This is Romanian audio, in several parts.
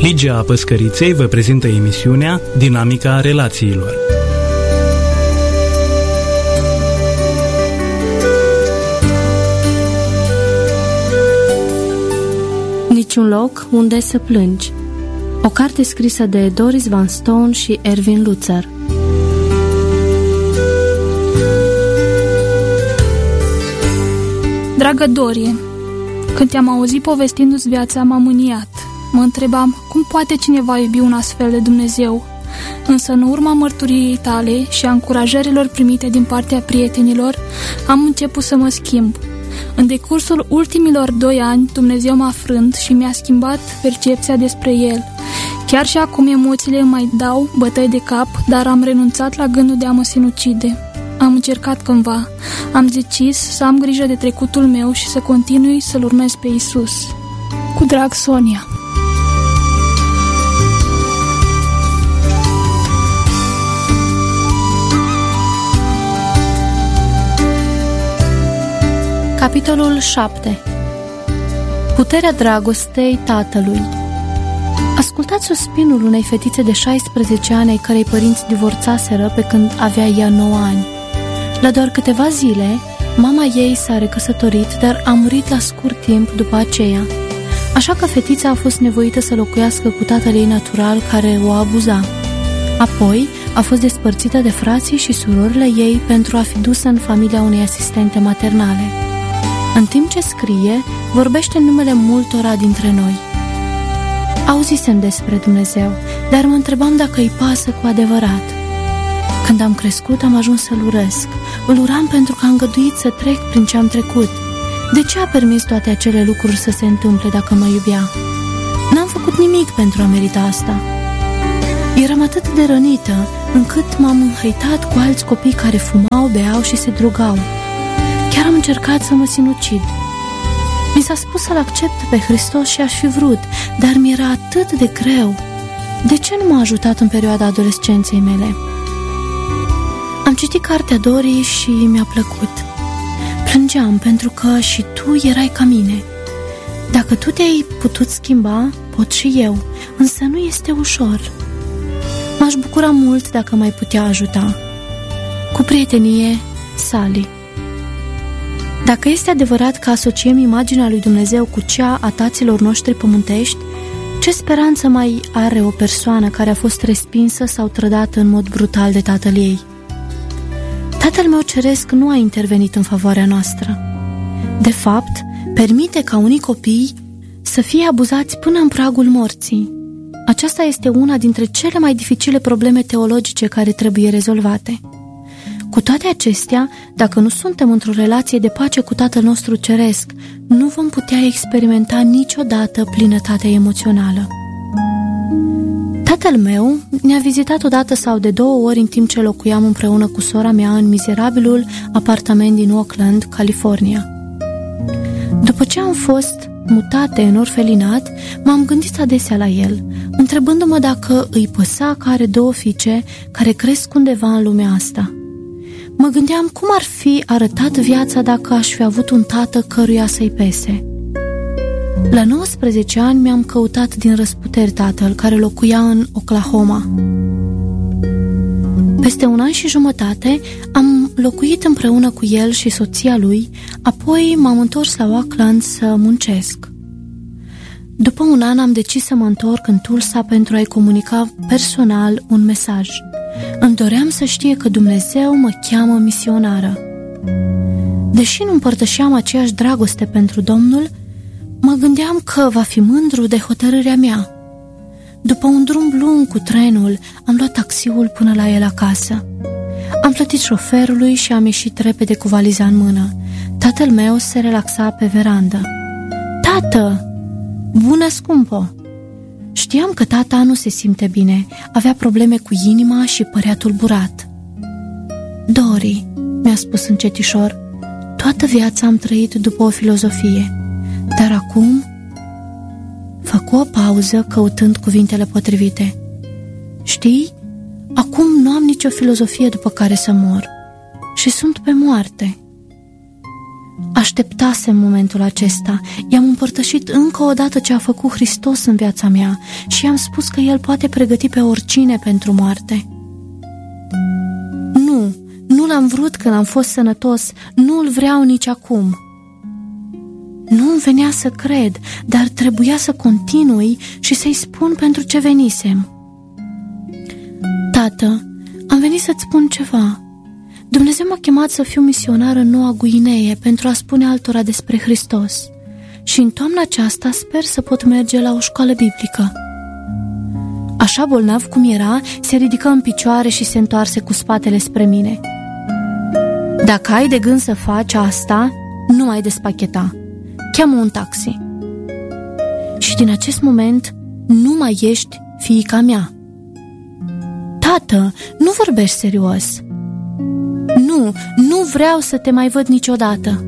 Ligia Păscăriței vă prezintă emisiunea Dinamica relațiilor. Niciun loc unde să plângi. O carte scrisă de Doris Van Stone și Erwin Lutzer. Dragă Dorie, când te-am auzit povestindu-ți viața, m-am mâniat. Mă întrebam, cum poate cineva iubi un astfel de Dumnezeu? Însă, în urma mărturiei tale și a încurajărilor primite din partea prietenilor, am început să mă schimb. În decursul ultimilor 2 ani, Dumnezeu m-a frânt și mi-a schimbat percepția despre El. Chiar și acum emoțiile mai dau bătăi de cap, dar am renunțat la gândul de a mă sinucide. Am încercat cândva. Am decis să am grijă de trecutul meu și să continui să-L urmez pe Iisus. Cu drag, Sonia. Capitolul 7. Puterea dragostei tatălui. Ascultați suspinul unei fetițe de 16 ani ai cărei părinți divorțaseră pe când avea ea 9 ani. La doar câteva zile, mama ei s-a recăsătorit, dar a murit la scurt timp după aceea. Așa că fetița a fost nevoită să locuiască cu tatăl ei natural, care o abuza. Apoi a fost despărțită de frații și surorile ei pentru a fi dusă în familia unei asistente maternale. În timp ce scrie, vorbește în numele multora dintre noi. Auzisem despre Dumnezeu, dar mă întrebam dacă îi pasă cu adevărat. Când am crescut, am ajuns să-L urăsc. Îl uram pentru că a îngăduit să trec prin ce am trecut. De ce a permis toate acele lucruri să se întâmple dacă mă iubea? N-am făcut nimic pentru a merita asta. Eram atât de rănită, încât m-am înhăitat cu alți copii care fumau, beau și se drogau. Chiar am încercat să mă sinucid. Mi s-a spus să-L accept pe Hristos și aș fi vrut, dar mi-era atât de greu. De ce nu m-a ajutat în perioada adolescenței mele? Am citit cartea Dorii și mi-a plăcut. Plângeam pentru că și tu erai ca mine. Dacă tu te-ai putut schimba, pot și eu, însă nu este ușor. M-aș bucura mult dacă m-ai putea ajuta. Cu prietenie, Sally. Dacă este adevărat că asociem imaginea lui Dumnezeu cu cea a taților noștri pământești, ce speranță mai are o persoană care a fost respinsă sau trădată în mod brutal de tatăl ei? Tatăl meu ceresc nu a intervenit în favoarea noastră. De fapt, permite ca unii copii să fie abuzați până în pragul morții. Aceasta este una dintre cele mai dificile probleme teologice care trebuie rezolvate. Cu toate acestea, dacă nu suntem într-o relație de pace cu Tatăl nostru Ceresc, nu vom putea experimenta niciodată plinătatea emoțională. Tatăl meu ne-a vizitat odată sau de 2 ori în timp ce locuiam împreună cu sora mea în mizerabilul apartament din Oakland, California. După ce am fost mutate în orfelinat, m-am gândit adesea la el, întrebându-mă dacă îi păsa că are 2 fiice care cresc undeva în lumea asta. Mă gândeam cum ar fi arătat viața dacă aș fi avut un tată căruia să-i pese. La 19 ani mi-am căutat din răsputeri tatăl, care locuia în Oklahoma. Peste 1 an și jumătate am locuit împreună cu el și soția lui, apoi m-am întors la Oakland să muncesc. După 1 an am decis să mă întorc în Tulsa pentru a-i comunica personal un mesaj. Îmi doream să știe că Dumnezeu mă cheamă misionară. Deși nu împărtășeam aceeași dragoste pentru Domnul, mă gândeam că va fi mândru de hotărârea mea. După un drum lung cu trenul, am luat taxiul până la el acasă. Am plătit șoferului și am ieșit repede cu valiza în mână. Tatăl meu se relaxa pe verandă. Tată! Bună, scumpo! Știam că tata nu se simte bine, avea probleme cu inima și părea tulburat. Dori, mi-a spus încetișor, toată viața am trăit după o filozofie, dar acum... Făcu o pauză căutând cuvintele potrivite. Știi, acum nu am nicio filozofie după care să mor și sunt pe moarte. Așteptasem momentul acesta, i-am împărtășit încă o dată ce a făcut Hristos în viața mea și i-am spus că El poate pregăti pe oricine pentru moarte. Nu l-am vrut când am fost sănătos, nu îl vreau nici acum. Nu-mi venea să cred, dar trebuia să continui și să-i spun pentru ce venisem. Tată, am venit să-ți spun ceva. Dumnezeu m-a chemat să fiu misionar în Noua Guinee pentru a spune altora despre Hristos. Și în toamna aceasta sper să pot merge la o școală biblică. Așa bolnav cum era, se ridică în picioare și se întoarse cu spatele spre mine. Dacă ai de gând să faci asta, nu mai despacheta. Cheamă un taxi. Și din acest moment nu mai ești fiica mea. Tată, nu vorbești serios. Nu vreau să te mai văd niciodată.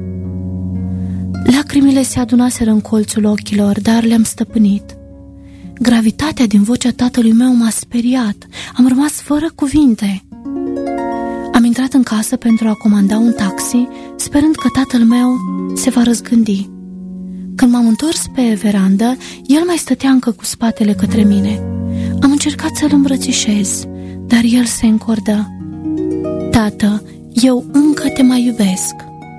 Lacrimile se adunaseră în colțul ochilor, dar le-am stăpânit. Gravitatea din vocea tatălui meu m-a speriat. Am rămas fără cuvinte. Am intrat în casă pentru a comanda un taxi, sperând că tatăl meu se va răzgândi. Când m-am întors pe verandă, el mai stătea încă cu spatele către mine. Am încercat să-l îmbrățișez, dar el se încordă. Tată, eu încă te mai iubesc.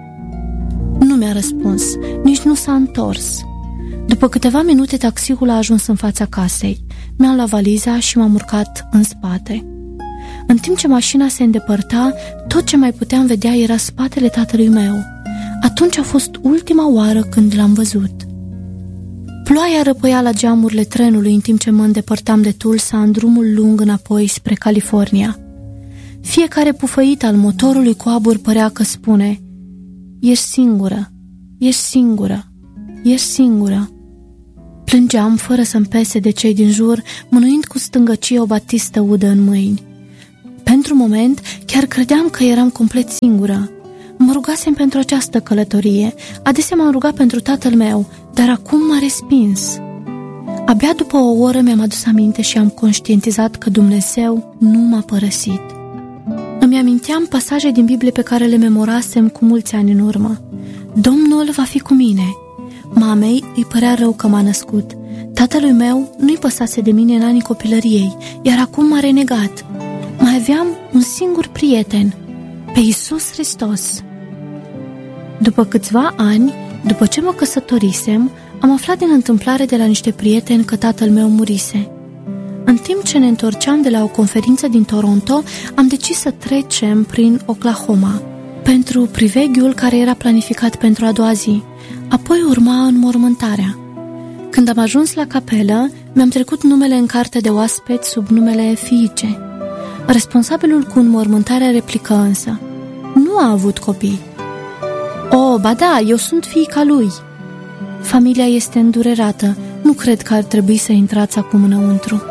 Nu mi-a răspuns, nici nu s-a întors. După câteva minute, taxiul a ajuns în fața casei. Mi-am luat valiza și m-am urcat în spate. În timp ce mașina se îndepărta, tot ce mai puteam vedea era spatele tatălui meu. Atunci a fost ultima oară când l-am văzut. Ploaia răpăia la geamurile trenului în timp ce mă îndepărtam de Tulsa în drumul lung înapoi spre California. Fiecare pufăit al motorului cu abur părea că spune: ești singură, ești singură, ești singură. Plângeam fără să-mi pese de cei din jur, mânuind cu stângăcie o batistă udă în mâini. Pentru moment, chiar credeam că eram complet singură. Mă rugasem pentru această călătorie, adesea m-am rugat pentru tatăl meu, dar acum m-a respins. Abia după o oră mi-am adus aminte și am conștientizat că Dumnezeu nu m-a părăsit. Îmi aminteam pasaje din Biblie pe care le memorasem cu mulți ani în urmă. Domnul va fi cu mine. Mamei îi părea rău că m-a născut. Tatălui meu nu-i păsase de mine în anii copilăriei, iar acum m-a renegat. Mai aveam un singur prieten, pe Iisus Hristos. După câțiva ani, după ce mă căsătorisem, am aflat din întâmplare de la niște prieteni că tatăl meu murise. În timp ce ne întorceam de la o conferință din Toronto, am decis să trecem prin Oklahoma pentru priveghiul care era planificat pentru a doua zi. Apoi urma înmormântarea. Când am ajuns la capelă, mi-am trecut numele în cartea de oaspeți sub numele fiice. Responsabilul cu înmormântarea replică însă: nu a avut copii. O, ba da, eu sunt fiica lui. Familia este îndurerată. Nu cred că ar trebui să intrați acum înăuntru.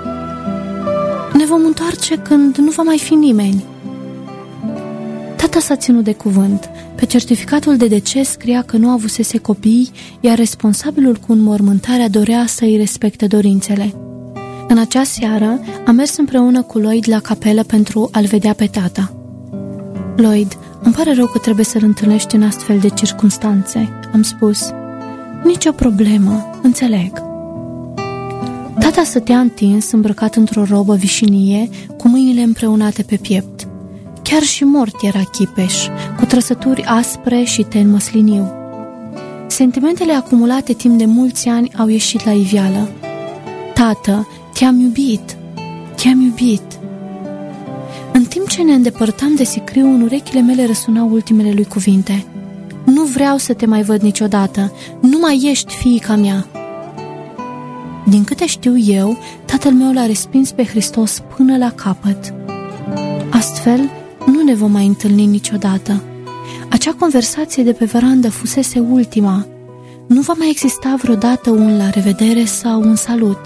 Ne vom întoarce când nu va mai fi nimeni. Tata s-a ținut de cuvânt. Pe certificatul de deces scria că nu avusese copii, iar responsabilul cu înmormântarea dorea să îi respecte dorințele. În acea seară am mers împreună cu Lloyd la capelă pentru a-l vedea pe tata. Lloyd, îmi pare rău că trebuie să-l întâlnești în astfel de circunstanțe, am spus. Nicio problemă, înțeleg. Tata stătea întins, îmbrăcat într-o robă vișinie, cu mâinile împreunate pe piept. Chiar și mort era chipeș, cu trăsături aspre și ten măsliniu. Sentimentele acumulate timp de mulți ani au ieșit la iveală. Tată, te-am iubit, te-am iubit. În timp ce ne îndepărtam de sicriu, în urechile mele răsunau ultimele lui cuvinte. Nu vreau să te mai văd niciodată, nu mai ești fiica mea. Din câte știu eu, tatăl meu l-a respins pe Hristos până la capăt. Astfel, nu ne vom mai întâlni niciodată. Acea conversație de pe verandă fusese ultima. Nu va mai exista vreodată un la revedere sau un salut.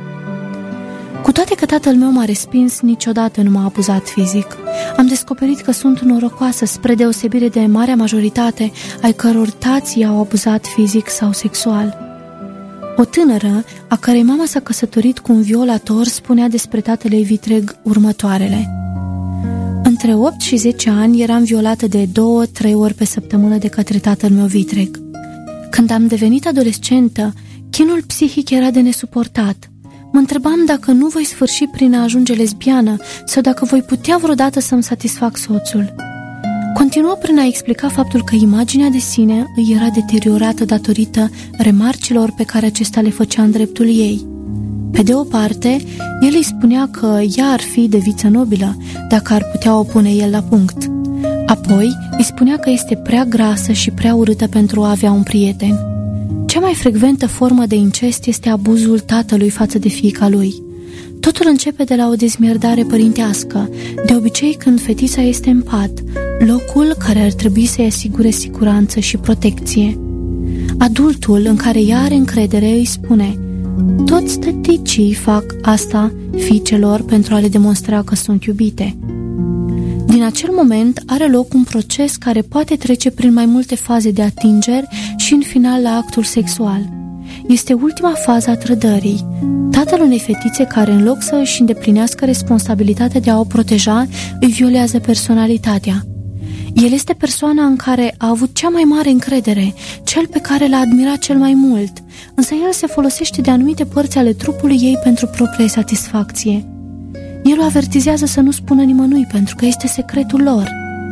Cu toate că tatăl meu m-a respins, niciodată nu m-a abuzat fizic. Am descoperit că sunt norocoasă, spre deosebire de marea majoritate ai căror tați i-au abuzat fizic sau sexual. O tânără, a cărei mama s-a căsătorit cu un violator, spunea despre tatăl ei vitreg următoarele: Între 8 și 10 ani eram violată de 2-3 ori pe săptămână de către tatăl meu vitreg. Când am devenit adolescentă, chinul psihic era de nesuportat. Mă întrebam dacă nu voi sfârși prin a ajunge lesbiană sau dacă voi putea vreodată să-mi satisfac soțul. Continuă prin a explica faptul că imaginea de sine îi era deteriorată datorită remarcilor pe care acesta le făcea în dreptul ei. Pe de o parte, el îi spunea că ea ar fi de viță nobilă dacă ar putea o pune el la punct. Apoi îi spunea că este prea grasă și prea urâtă pentru a avea un prieten. Cea mai frecventă formă de incest este abuzul tatălui față de fiica lui. Totul începe de la o dezmierdare părintească, de obicei când fetița este în pat, locul care ar trebui să-i asigure siguranță și protecție. Adultul, în care ea are încredere, îi spune: toți tăticii fac asta fiicelor pentru a le demonstra că sunt iubite. Din acel moment are loc un proces care poate trece prin mai multe faze de atingeri și în final la actul sexual. Este ultima fază a trădării. Tatăl unei fetițe care, în loc să își îndeplinească responsabilitatea de a o proteja, îi violează personalitatea. El este persoana în care a avut cea mai mare încredere, cel pe care l-a admirat cel mai mult, însă el se folosește de anumite părți ale trupului ei pentru propria satisfacție. El o avertizează să nu spună nimănui pentru că este secretul lor.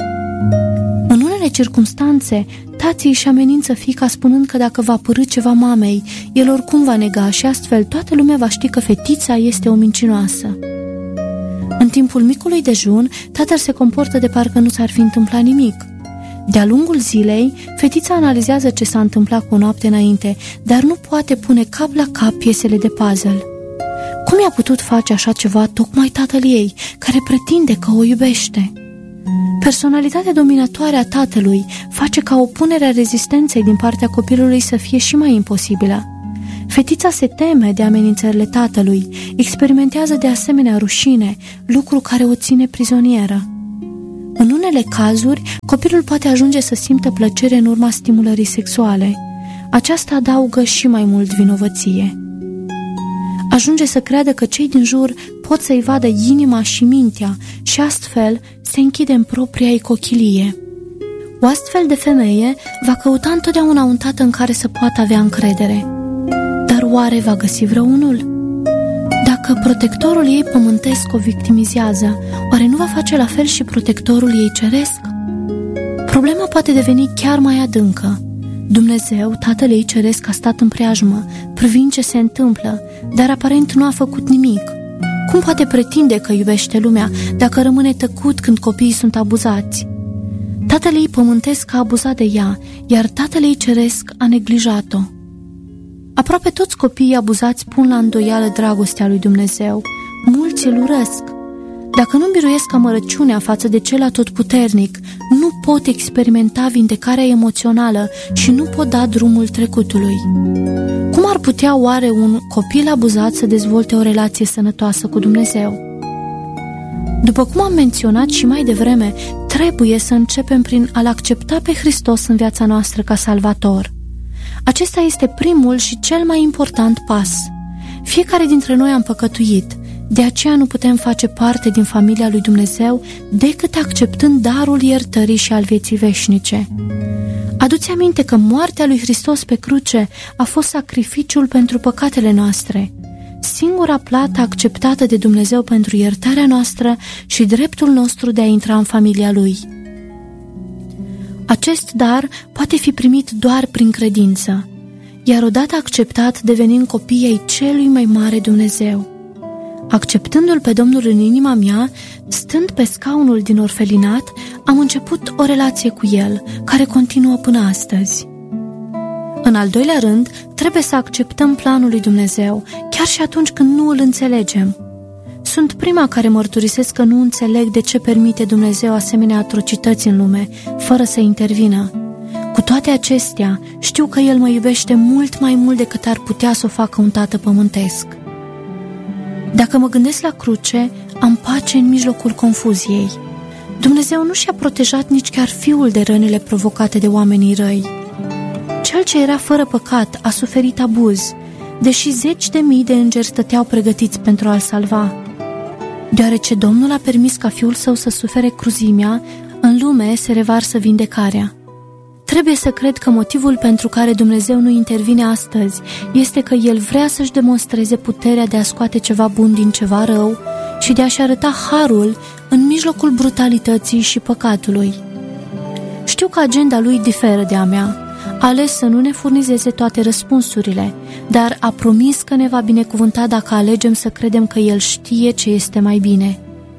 În unele circumstanțe, tații își amenință fiica spunând că dacă va părî ceva mamei, el oricum va nega și astfel toată lumea va ști că fetița este o mincinoasă. În timpul micului dejun, tatăl se comportă de parcă nu s-ar fi întâmplat nimic. De-a lungul zilei, fetița analizează ce s-a întâmplat cu o noapte înainte, dar nu poate pune cap la cap piesele de puzzle. Cum i-a putut face așa ceva tocmai tatăl ei, care pretinde că o iubește? Personalitatea dominatoare a tatălui face ca opunerea rezistenței din partea copilului să fie și mai imposibilă. Fetița se teme de amenințările tatălui, experimentează de asemenea rușine, lucru care o ține prizonieră. În unele cazuri, copilul poate ajunge să simtă plăcere în urma stimulării sexuale. Aceasta adaugă și mai mult vinovăție. Ajunge să creadă că cei din jur pot să-i vadă inima și mintea și astfel se închide în propria ei cochilie. O astfel de femeie va căuta întotdeauna un tată în care să poată avea încredere. Dar oare va găsi vreunul? Dacă protectorul ei pământesc o victimizează, oare nu va face la fel și protectorul ei ceresc? Problema poate deveni chiar mai adâncă. Dumnezeu, Tatăl ei ceresc, a stat în preajmă, privind ce se întâmplă, dar aparent nu a făcut nimic. Cum poate pretinde că iubește lumea dacă rămâne tăcut când copiii sunt abuzați? Tatăl ei pământesc a abuzat de ea, iar Tatăl ei ceresc a neglijat-o. Aproape toți copiii abuzați pun la îndoială dragostea lui Dumnezeu. Mulți îl urăsc. Dacă nu biruiesc amărăciunea față de cel atotputernic, nu pot experimenta vindecarea emoțională și nu pot da drumul trecutului. Cum ar putea oare un copil abuzat să dezvolte o relație sănătoasă cu Dumnezeu? După cum am menționat și mai devreme, trebuie să începem prin a-L accepta pe Hristos în viața noastră ca salvator. Acesta este primul și cel mai important pas. Fiecare dintre noi am păcătuit, de aceea nu putem face parte din familia lui Dumnezeu decât acceptând darul iertării și al vieții veșnice. Adu-ți aminte că moartea lui Hristos pe cruce a fost sacrificiul pentru păcatele noastre, singura plată acceptată de Dumnezeu pentru iertarea noastră și dreptul nostru de a intra în familia Lui. Acest dar poate fi primit doar prin credință, iar odată acceptat devenim copii ai celui mai mare Dumnezeu. Acceptându-L pe Domnul în inima mea, stând pe scaunul din orfelinat, am început o relație cu El, care continuă până astăzi. În al doilea rând, trebuie să acceptăm planul lui Dumnezeu, chiar și atunci când nu îl înțelegem. Sunt prima care mărturisesc că nu înțeleg de ce permite Dumnezeu asemenea atrocități în lume, fără să intervină. Cu toate acestea, știu că El mă iubește mult mai mult decât ar putea să o facă un tată pământesc. Dacă mă gândesc la cruce, am pace în mijlocul confuziei. Dumnezeu nu și-a protejat nici chiar Fiul de rănile provocate de oamenii răi. Cel ce era fără păcat a suferit abuz, deși 10.000 de îngeri stăteau pregătiți pentru a-L salva. Deoarece Domnul a permis ca Fiul Său să sufere cruzimea, în lume se revarsă vindecarea. Trebuie să cred că motivul pentru care Dumnezeu nu intervine astăzi este că El vrea să-și demonstreze puterea de a scoate ceva bun din ceva rău și de a-și arăta harul în mijlocul brutalității și păcatului. Știu că agenda Lui diferă de a mea. A ales să nu ne furnizeze toate răspunsurile, dar a promis că ne va binecuvânta dacă alegem să credem că El știe ce este mai bine.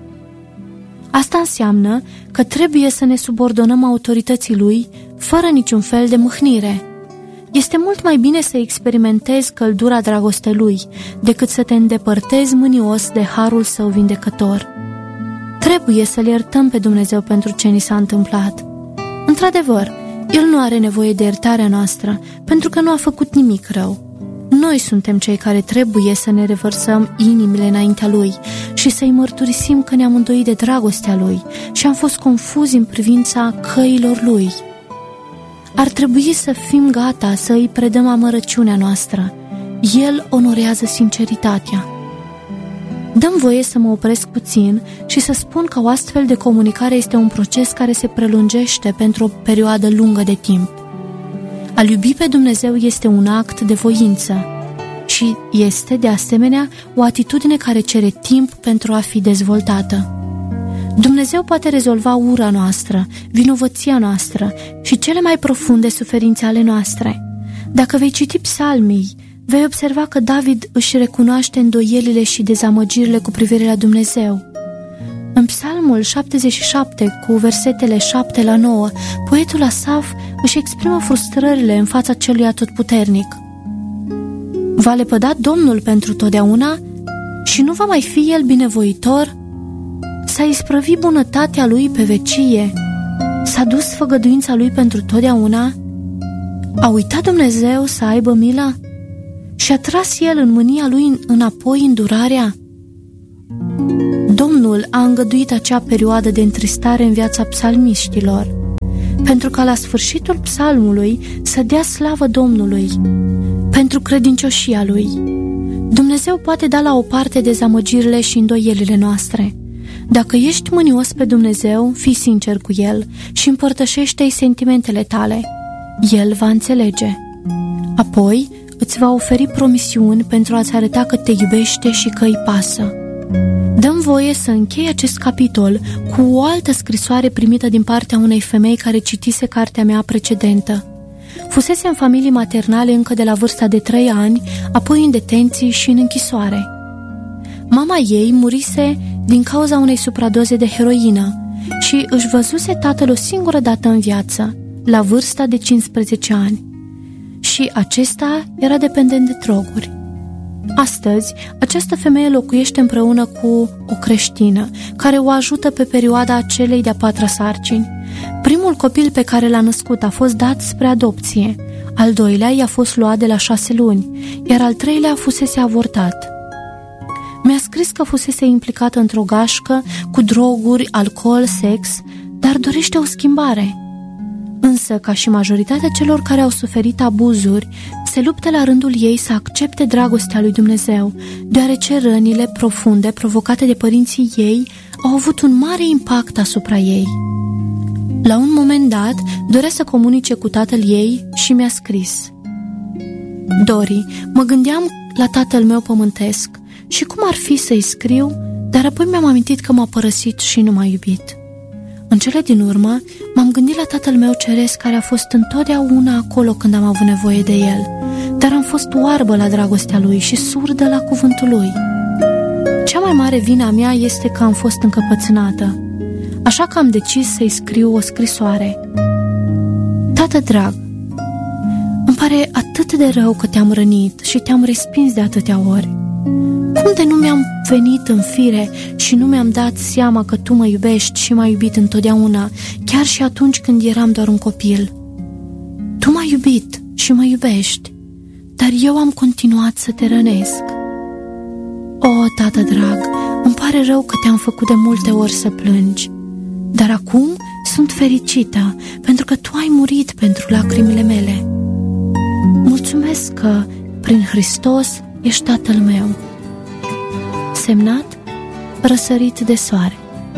Asta înseamnă că trebuie să ne subordonăm autorității Lui fără niciun fel de mâhnire. Este mult mai bine să experimentezi căldura dragostei Lui decât să te îndepărtezi mânios de harul Său vindecător. Trebuie să-L iertăm pe Dumnezeu pentru ce ni s-a întâmplat. Într-adevăr, El nu are nevoie de iertarea noastră, pentru că nu a făcut nimic rău. Noi suntem cei care trebuie să ne revărsăm inimile înaintea Lui și să-i mărturisim că ne-am îndoit de dragostea Lui și am fost confuzi în privința căilor Lui. Ar trebui să fim gata să îi predăm amărăciunea noastră. El onorează sinceritatea. Dăm voie să mă opresc puțin și să spun că o astfel de comunicare este un proces care se prelungește pentru o perioadă lungă de timp. A-L iubi pe Dumnezeu este un act de voință și este, de asemenea, o atitudine care cere timp pentru a fi dezvoltată. Dumnezeu poate rezolva ura noastră, vinovăția noastră și cele mai profunde suferințe ale noastre. Dacă vei citi psalmii, vei observa că David își recunoaște îndoielile și dezamăgirile cu privire la Dumnezeu. În psalmul 77, cu versetele 7 la 9, poetul Asaf își exprimă frustrările în fața celui atotputernic. Va lepăda Domnul pentru totdeauna și nu va mai fi El binevoitor? S-a isprăvit bunătatea Lui pe vecie? S-a dus făgăduința Lui pentru totdeauna? A uitat Dumnezeu să aibă milă? Și-a tras El în mânia Lui înapoi îndurarea? Domnul a îngăduit acea perioadă de întristare în viața psalmiștilor, pentru ca la sfârșitul psalmului să dea slavă Domnului, pentru credincioșia Lui. Dumnezeu poate da la o parte dezamăgirile și îndoielile noastre. Dacă ești mânios pe Dumnezeu, fii sincer cu El și împărtășește-i sentimentele tale. El va înțelege. Apoi îți va oferi promisiuni pentru a-ți arăta că te iubește și că îi pasă. Dăm voie să închei acest capitol cu o altă scrisoare primită din partea unei femei care citise cartea mea precedentă. Fusese în familii maternale încă de la vârsta de 3 ani, apoi în detenții și în închisoare. Mama ei murise din cauza unei supradoze de heroină și își văzuse tatăl o singură dată în viață, la vârsta de 15 ani. Și acesta era dependent de droguri. Astăzi, această femeie locuiește împreună cu o creștină, care o ajută pe perioada celei de-a 4-a sarcini. Primul copil pe care l-a născut a fost dat spre adopție, al doilea i-a fost luat de la 6 luni, iar al treilea fusese avortat. Mi-a scris că fusese implicată într-o gașcă cu droguri, alcool, sex, dar dorește o schimbare. Însă, ca și majoritatea celor care au suferit abuzuri, se luptă la rândul ei să accepte dragostea lui Dumnezeu, deoarece rănile profunde provocate de părinții ei au avut un mare impact asupra ei. La un moment dat, dorea să comunice cu tatăl ei și mi-a scris: Dori, mă gândeam la tatăl meu pământesc și cum ar fi să-i scriu, dar apoi mi-am amintit că m-a părăsit și nu m-a iubit. În cele din urmă, m-am gândit la tatăl meu ceresc, care a fost întotdeauna acolo când am avut nevoie de el, dar am fost oarbă la dragostea lui și surdă la cuvântul lui. Cea mai mare vină a mea este că am fost încăpățânată, așa că am decis să-i scriu o scrisoare. Tată drag, îmi pare atât de rău că te-am rănit și te-am respins de atâtea ori. Cum de nu mi-am venit în fire și nu mi-am dat seama că tu mă iubești și m-ai iubit întotdeauna, chiar și atunci când eram doar un copil? Tu m-ai iubit și mă iubești, dar eu am continuat să te rănesc. O, tată drag, îmi pare rău că te-am făcut de multe ori să plângi, dar acum sunt fericită pentru că tu ai murit pentru lacrimile mele. Mulțumesc că, prin Hristos, ești tatăl meu. Semnat răsărit de soare.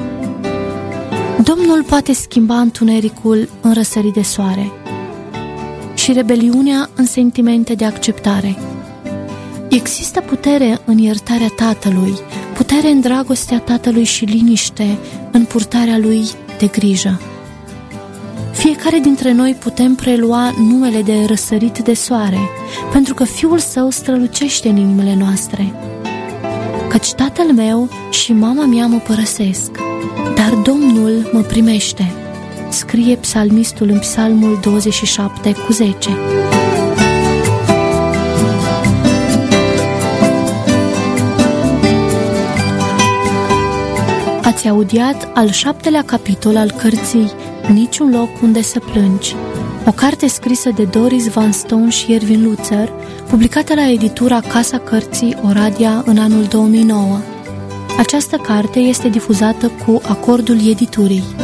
Domnul poate schimba întunericul în răsărit de soare și rebeliunea în sentimente de acceptare. Există putere în iertarea Tatălui, putere în dragostea Tatălui și liniște în purtarea Lui de grijă. Fiecare dintre noi putem prelua numele de răsărit de soare, pentru că Fiul Său strălucește în inimile noastre. Căci tatăl meu și mama mea mă părăsesc, dar Domnul mă primește, scrie psalmistul în Psalmul 27:10. Ați audiat al 7-lea capitol al cărții Niciun loc unde să plângi, o carte scrisă de Doris Van Stone și Erwin Lutzer, publicată la editura Casa Cărții Oradea în anul 2009. Această carte este difuzată cu acordul editurii.